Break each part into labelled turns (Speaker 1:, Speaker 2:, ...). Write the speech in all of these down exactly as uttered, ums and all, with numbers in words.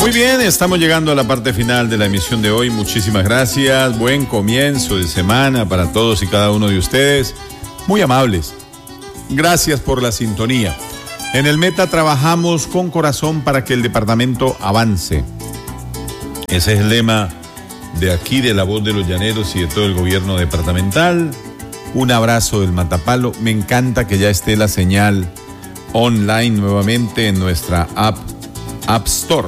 Speaker 1: Muy bien, estamos llegando a la parte final de la emisión de hoy. Muchísimas gracias. Buen comienzo de semana para todos y cada uno de ustedes. Muy amables. Gracias por la sintonía. En el Meta trabajamos con corazón para que el departamento avance. Ese es el lema de aquí, de La Voz de los Llaneros y de todo el gobierno departamental. Un abrazo del Matapalo. Me encanta que ya esté la señal online nuevamente en nuestra app, App Store.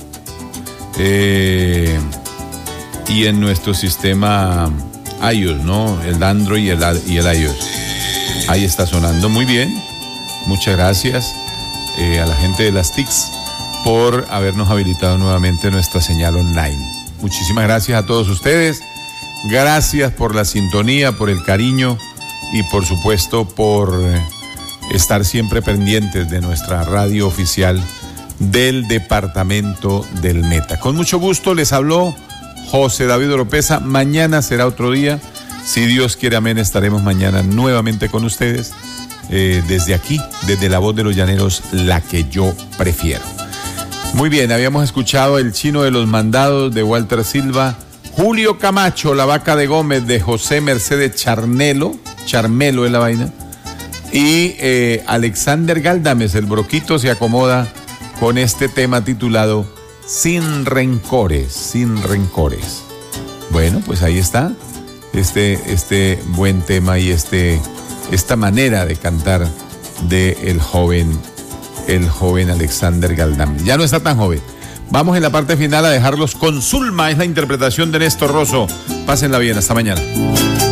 Speaker 1: Eh, y en nuestro sistema iOS, ¿no? El Android y el, y el iOS. Ahí está sonando muy bien. Muchas gracias eh, a la gente de las T I Cs por habernos habilitado nuevamente nuestra señal online. Muchísimas gracias a todos ustedes. Gracias por la sintonía, por el cariño y por supuesto por estar siempre pendientes de nuestra radio oficial del departamento del Meta. Con mucho gusto les habló José David Oropeza. Mañana será otro día. Si Dios quiere, amén, estaremos mañana nuevamente con ustedes eh, desde aquí, desde La Voz de los Llaneros, la que yo prefiero. Muy bien, habíamos escuchado El Chino de los Mandados de Walter Silva, Julio Camacho, La Vaca de Gómez de José Mercedes Charnelo, Charmelo es la vaina, y eh, Alexander Galdames, el broquito se acomoda con este tema titulado Sin Rencores, Sin Rencores. Bueno, pues ahí está este, este buen tema y este, esta manera de cantar de el joven, el joven Alexander Galdames. Ya no está tan joven. Vamos en la parte final a dejarlos con Zulma, es la interpretación de Néstor Rosso. Pásenla bien, hasta mañana.